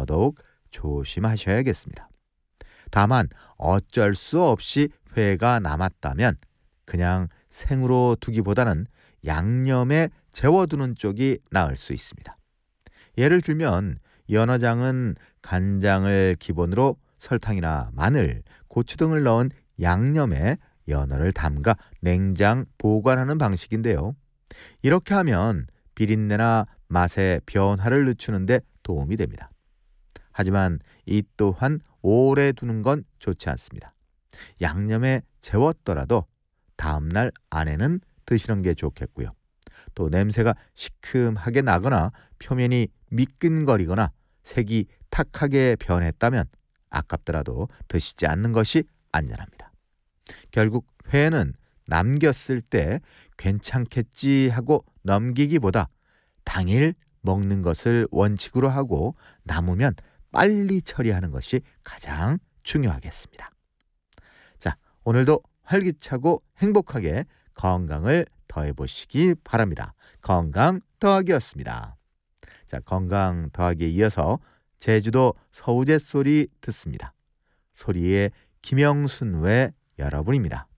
더더욱 조심하셔야겠습니다. 다만 어쩔 수 없이 회가 남았다면 그냥 생으로 두기보다는 양념에 재워두는 쪽이 나을 수 있습니다. 예를 들면 연어장은 간장을 기본으로 설탕이나 마늘, 고추 등을 넣은 양념에 연어를 담가 냉장 보관하는 방식인데요. 이렇게 하면 비린내나 맛의 변화를 늦추는 데 도움이 됩니다. 하지만 이 또한 오래 두는 건 좋지 않습니다. 양념에 재웠더라도 다음날 안에는 드시는 게 좋겠고요. 또 냄새가 시큼하게 나거나 표면이 미끈거리거나 색이 탁하게 변했다면 아깝더라도 드시지 않는 것이 안전합니다. 결국 회는 남겼을 때 괜찮겠지 하고 넘기기보다 당일 먹는 것을 원칙으로 하고 남으면 빨리 처리하는 것이 가장 중요하겠습니다. 자, 오늘도 활기차고 행복하게 건강을 더해보시기 바랍니다. 건강 더하기였습니다. 자, 건강 더하기에 이어서 제주도 서우재 소리 듣습니다. 소리의 김영순 외 여러분입니다.